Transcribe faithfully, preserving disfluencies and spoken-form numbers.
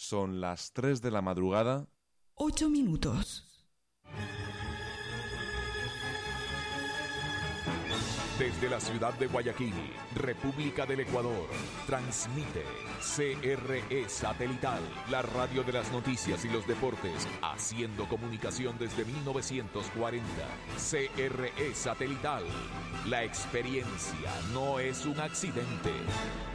Son las tres de la madrugada. Ocho minutos. Desde la ciudad de Guayaquil, República del Ecuador, transmite C R E Satelital, la radio de las noticias y los deportes, haciendo comunicación desde mil novecientos cuarenta. C R E Satelital, la experiencia no es un accidente.